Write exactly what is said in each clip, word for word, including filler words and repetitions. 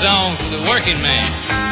song for the working man.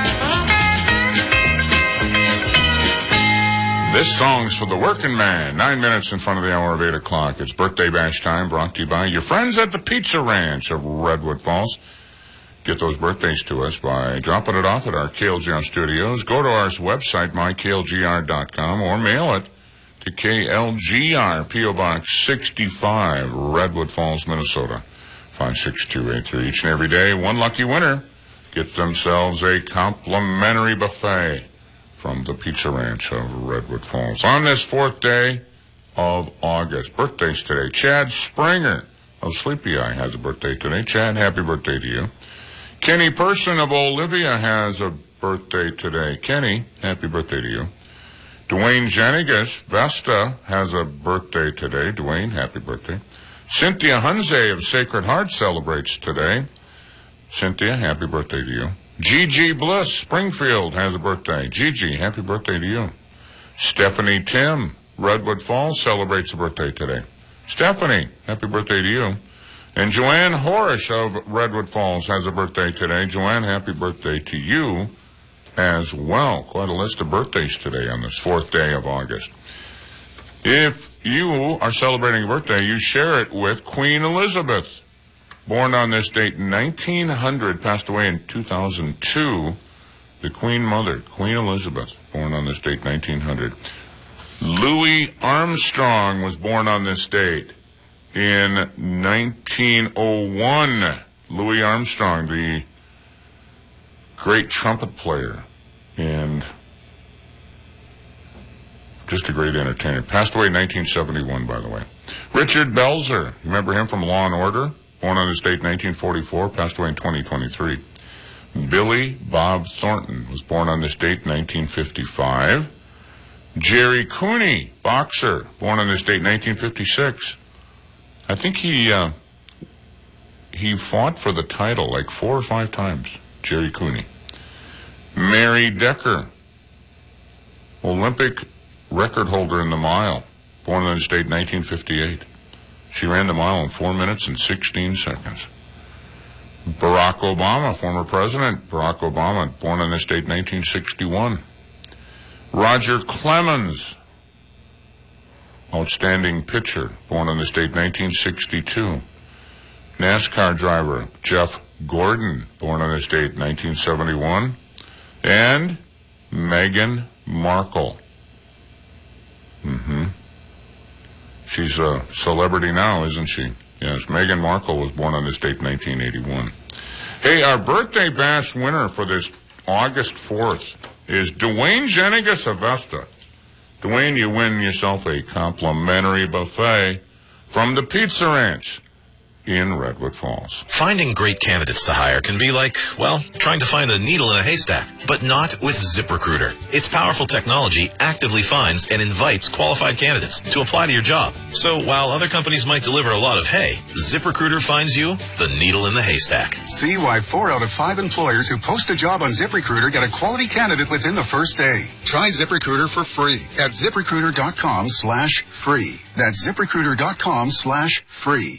This song's for the working man. Nine minutes in front of the hour of eight o'clock. It's Birthday Bash time, brought to you by your friends at the Pizza Ranch of Redwood Falls. Get those birthdays to us by dropping it off at our K L G R studios. Go to our website, my k l g r dot com, or mail it to K L G R, P O Box sixty-five, Redwood Falls, Minnesota, five six two eight three. Each and every day, one lucky winner gets themselves a complimentary buffet from the Pizza Ranch of Redwood Falls. On this fourth day of August, birthdays today. Chad Springer of Sleepy Eye has a birthday today. Chad, happy birthday to you. Kenny Person of Olivia has a birthday today. Kenny, happy birthday to you. Dwayne Jenigas, Vesta, has a birthday today. Dwayne, happy birthday. Cynthia Hunze of Sacred Heart celebrates today. Cynthia, happy birthday to you. Gigi Bliss, Springfield, has a birthday. Gigi, happy birthday to you. Stephanie Tim, Redwood Falls, celebrates a birthday today. Stephanie, happy birthday to you. And Joanne Horish of Redwood Falls has a birthday today. Joanne, happy birthday to you as well. Quite a list of birthdays today on this fourth day of August. If you are celebrating a birthday, you share it with Queen Elizabeth. Born on this date in nineteen hundred, passed away in two thousand two. The Queen Mother, Queen Elizabeth, born on this date, nineteen hundred. Louis Armstrong was born on this date in nineteen oh one. Louis Armstrong, the great trumpet player and just a great entertainer. Passed away in nineteen seventy-one, by the way. Richard Belzer, remember him from Law and Order? Born on this date, nineteen forty-four, passed away in twenty twenty-three. Billy Bob Thornton was born on this date, nineteen fifty-five. Jerry Cooney, boxer, born on this date, nineteen fifty-six. I think he uh, he fought for the title like four or five times, Jerry Cooney. Mary Decker, Olympic record holder in the mile, born on this date, nineteen fifty-eight. She ran the mile in four minutes and sixteen seconds. Barack Obama, former president, Barack Obama, born on this date, nineteen sixty-one. Roger Clemens, outstanding pitcher, born on this date, nineteen sixty-two. NASCAR driver Jeff Gordon, born on this date, nineteen seventy-one. And Meghan Markle. Mm-hmm. She's a celebrity now, isn't she? Yes, Meghan Markle was born on this date, nineteen eighty-one. Hey, our birthday bash winner for this August fourth is Dwayne Jenigas of Vesta. Dwayne, you win yourself a complimentary buffet from the Pizza Ranch in Redwood Falls. Finding great candidates to hire can be like, well, trying to find a needle in a haystack, but not with ZipRecruiter. Its powerful technology actively finds and invites qualified candidates to apply to your job. So while other companies might deliver a lot of hay, ZipRecruiter finds you the needle in the haystack. See why four out of five employers who post a job on ZipRecruiter get a quality candidate within the first day. Try ZipRecruiter for free at ZipRecruiter.com slash free. That's ZipRecruiter.com slash free.